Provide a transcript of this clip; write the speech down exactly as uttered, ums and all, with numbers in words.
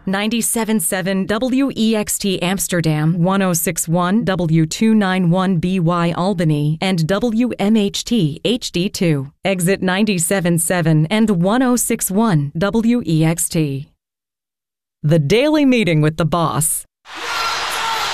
ninety-seven point seven W E X T Amsterdam, one oh six point one W two ninety-one B Y Albany, and W M H T H D two. Exit ninety-seven point seven and one oh six point one W E X T. The Daily Meeting with the Boss.